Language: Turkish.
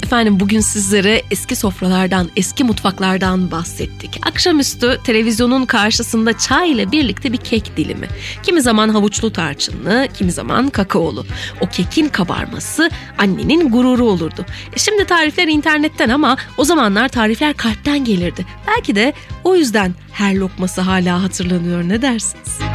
Efendim bugün sizlere eski sofralardan, eski mutfaklardan bahsettik. Akşamüstü televizyonun karşısında çay ile birlikte bir kek dilimi. Kimi zaman havuçlu tarçınlı, kimi zaman kakaolu. O kekin kabarması annenin gururu olurdu. Şimdi tarifler internetten ama o zamanlar tarifler kalpten gelirdi. Belki de o yüzden her lokması hala hatırlanıyor, ne dersiniz?